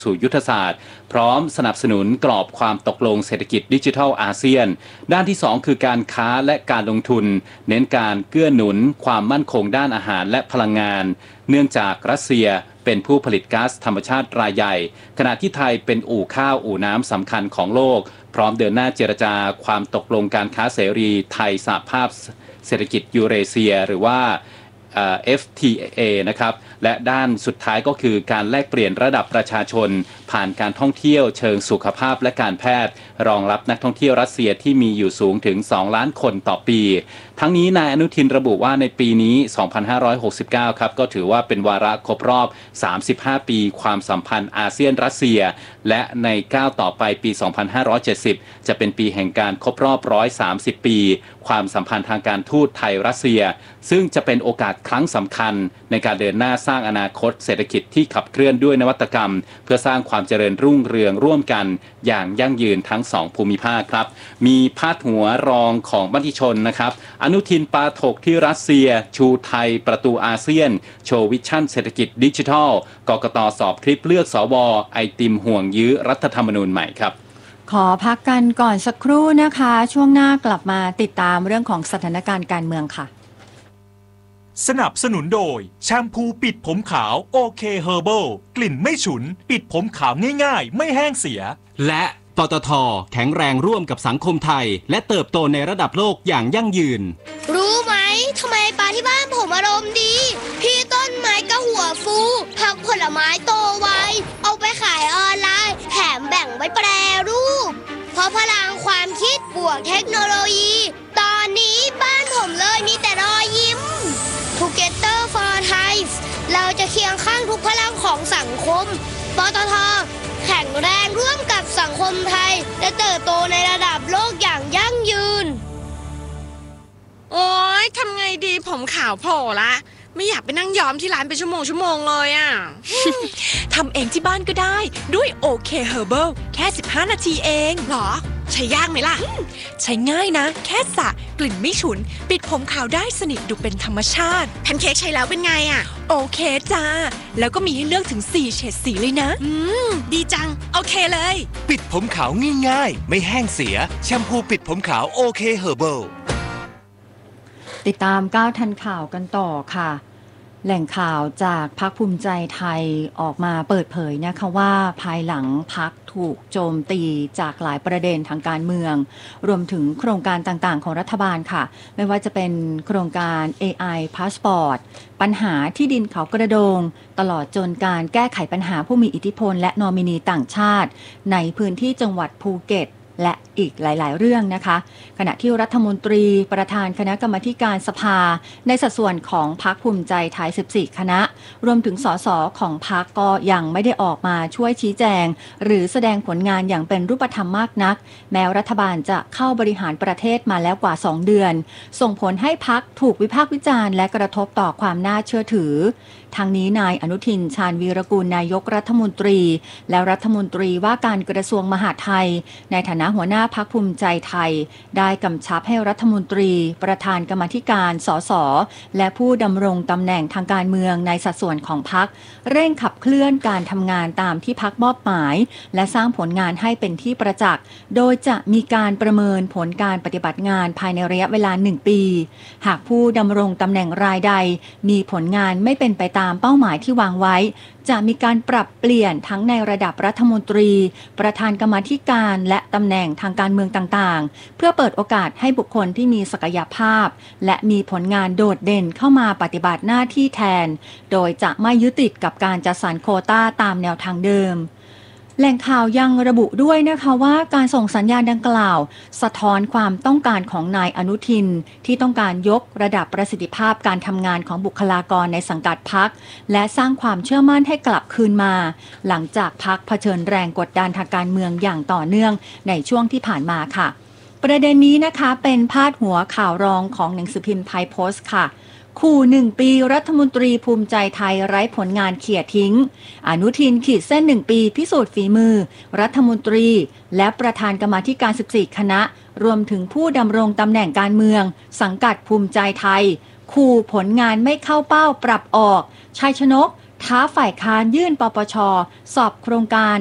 สู่ยุทธศาสตร์พร้อมสนับสนุนกรอบความตกลงเศรษฐกิจดิจิทัลอาเซียนด้านที่2คือการค้าและการลงทุนเน้นการเกื้อหนุนความมั่นคงด้านอาหารและพลังงานเนื่องจากรัสเซียเป็นผู้ผลิตก๊าซธรรมชาติรายใหญ่ขณะที่ไทยเป็นอู่ข้าวอู่น้ำสำคัญของโลกพร้อมเดินหน้าเจรจาความตกลงการค้าเสรีไทยสหภาพเศรษฐกิจยูเรเซียหรือว่าFTA นะครับและด้านสุดท้ายก็คือการแลกเปลี่ยนระดับประชาชนผ่านการท่องเที่ยวเชิงสุขภาพและการแพทย์รองรับนักท่องเที่ยวรัสเซียที่มีอยู่สูงถึง2ล้านคนต่อปีทั้งนี้นายอนุทินระบุว่าในปีนี้2569ครับก็ถือว่าเป็นวาระครบรอบ35ปีความสัมพันธ์อาเซียนรัสเซียและในก้าวต่อไปปี2570จะเป็นปีแห่งการครบรอบ130ปีความสัมพันธ์ทางการทูตไทยรัสเซียซึ่งจะเป็นโอกาสครั้งสำคัญในการเดินหน้าสร้างอนาคตเศรษฐกิจที่ขับเคลื่อนด้วยนวัตกรรมเพื่อสร้างความเจริญรุ่งเรืองร่วมกันอย่างยั่งยืนทั้ง2ภูมิภาคครับมีพาดหัวรองของมติชนนะครับอนุทินปาถกที่รัสเซียชูไทยประตูอาเซียนโชว์วิชั่นเศรษฐกิจดิจิทัลกกต.สอบคลิปเลือกสว.ไอติมห่วงยื้อรัฐธรรมนูญใหม่ครับขอพักกันก่อนสักครู่นะคะช่วงหน้ากลับมาติดตามเรื่องของสถานการณ์การเมืองค่ะสนับสนุนโดยแชมพูปิดผมขาวโอเคเฮอร์เบิลกลิ่นไม่ฉุนปิดผมขาวง่ายๆไม่แห้งเสียและปตท.แข็งแรงร่วมกับสังคมไทยและเติบโตในระดับโลกอย่างยั่งยืนรู้ไหมทำไมปลาที่บ้านผมอารมณ์ดีพี่ต้นไม้ก็หัวฟูผักผลไม้โตไวเอาไปขายออนไลน์แถมแบ่งไว้แปรรูปเพราะพลังความคิดบวกเทคโนโลยีตอนนี้บ้านผมเลยมีแต่รอยยิ้ม Together for Thai เราจะเคียงข้างทุกพลังของสังคมปตท.แข็งแรงร่วมกับสังคมไทยและเติบโตในระดับโลกอย่างยั่งยืนโอ๊ยทำไงดีผมขาวโผล่ละไม่อยากไปนั่งย้อมที่ร้านเป็นชั่วโมงเลยอ่ะทำเองที่บ้านก็ได้ด้วยโอเคเฮอร์เบิลแค่15นาทีเองหรอใช้ยากไหมล่ะใช้ง่ายนะแค่สระกลิ่นไม่ฉุนปิดผมขาวได้สนิทดูเป็นธรรมชาติแพนเค้กใช้แล้วเป็นไงอ่ะโอเคจ้าแล้วก็มีให้เลือกถึง4เฉดสีเลยนะดีจังโอเคเลยปิดผมขาวง่ายๆไม่แห้งเสียแชมพูปิดผมขาวโอเคเฮอร์เบิลติดตาม9ทันข่าวกันต่อค่ะแหล่งข่าวจากพรรคภูมิใจไทยออกมาเปิดเผยนะคะว่าภายหลังพรรคถูกโจมตีจากหลายประเด็นทางการเมืองรวมถึงโครงการต่างๆของรัฐบาลค่ะไม่ว่าจะเป็นโครงการ AI Passport ปัญหาที่ดินเขากระโดงตลอดจนการแก้ไขปัญหาผู้มีอิทธิพลและนอมินีต่างชาติในพื้นที่จังหวัดภูเก็ตและอีกหลายๆเรื่องนะคะขณะที่รัฐมนตรีประธานคณะกรรมาการสภาในสัดส่วนของพรรคภูมิใจไทย14คณะรวมถึงสสของพรรคก็ยังไม่ได้ออกมาช่วยชี้แจงหรือแสดงผลงานอย่างเป็นรูปธรรมมากนักแม้รัฐบาลจะเข้าบริหารประเทศมาแล้วกว่า2เดือนส่งผลให้พรรคถูกวิพากษ์วิจารณ์และกระทบต่อความน่าเชื่อถือทางนี้นายอนุทินชาญวีรกูลนายกรัฐมนตรีและรัฐมนตรีว่าการกระทรวงมหาดไทยในฐานะหัวหน้าพรรคภูมิใจไทยได้กำชับให้รัฐมนตรีประธานกรรมาธิการสสและผู้ดำรงตำแหน่งทางการเมืองในสัดส่วนของพรรคเร่งขับเคลื่อนการทำงานตามที่พรรคมอบหมายและสร้างผลงานให้เป็นที่ประจักษ์โดยจะมีการประเมินผลการปฏิบัติงานภายในระยะเวลา1ปีหากผู้ดำรงตำแหน่งรายใดมีผลงานไม่เป็นไปตามเป้าหมายที่วางไว้จะมีการปรับเปลี่ยนทั้งในระดับรัฐมนตรีประธานกรรมาธิการและตำแหน่งทางการเมืองต่างๆเพื่อเปิดโอกาสให้บุคคลที่มีศักยภาพและมีผลงานโดดเด่นเข้ามาปฏิบัติหน้าที่แทนโดยจะไม่ยึดติดกับการจัดสรรโควต้าตามแนวทางเดิมแหล่งข่าวยังระบุด้วยนะคะว่าการส่งสัญญาณดังกล่าวสะท้อนความต้องการของนายอนุทินที่ต้องการยกระดับประสิทธิภาพการทำงานของบุคลากรในสังกัดพรรคและสร้างความเชื่อมั่นให้กลับคืนมาหลังจากพรรคเผชิญแรงกดดันทางการเมืองอย่างต่อเนื่องในช่วงที่ผ่านมาค่ะประเด็นนี้นะคะเป็นพาดหัวข่าวรองของหนังสือพิมพ์ไทยโพสต์ค่ะขู่1ปีรัฐมนตรีภูมิใจไทยไร้ผลงานเขี่ยทิ้งอนุทินขีดเส้น1ปีพิสูจน์ฝีมือรัฐมนตรีและประธานกรรมาธิการ14คณะรวมถึงผู้ดำรงตำแหน่งการเมืองสังกัดภูมิใจไทยขู่ผลงานไม่เข้าเป้าปรับออกชัยชนกท้าฝ่ายค้านยื่นปปชสอบโครงการ